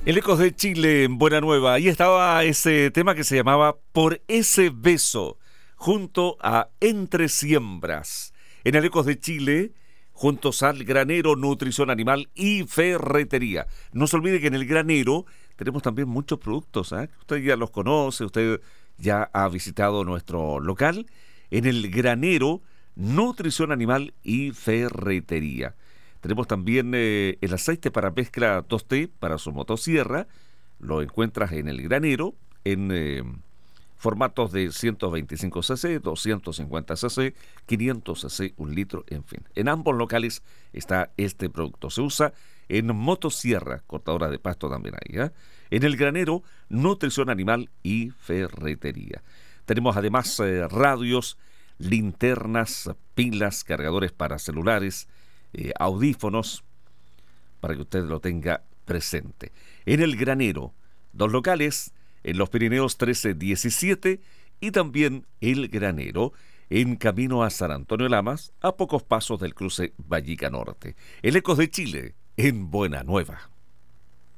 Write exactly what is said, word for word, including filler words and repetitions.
El Ecos de Chile en Buena Nueva. Ahí estaba ese tema que se llamaba Por ese beso, junto a Entre Siembras. En el Ecos de Chile, juntos al Granero, Nutrición Animal y Ferretería. No se olvide que en el Granero tenemos también muchos productos, ¿eh? Usted ya los conoce, usted ya ha visitado nuestro local. En el Granero, Nutrición Animal y Ferretería. Tenemos también eh, el aceite para mezcla dos T para su motosierra. Lo encuentras en el Granero en eh, formatos de ciento veinticinco centilitros, doscientos cincuenta centilitros, quinientos centilitros, un litro, en fin. En ambos locales está este producto. Se usa en motosierra, cortadora de pasto también hay. ¿eh? En el Granero, Nutrición Animal y Ferretería. Tenemos además eh, radios, linternas, pilas, cargadores para celulares, Eh, audífonos, para que usted lo tenga presente. En el Granero, dos locales, en los Pirineos trece diecisiete y también el Granero en camino a San Antonio Lamas, a pocos pasos del cruce Vallica Norte. El Ecos de Chile en Buena Nueva.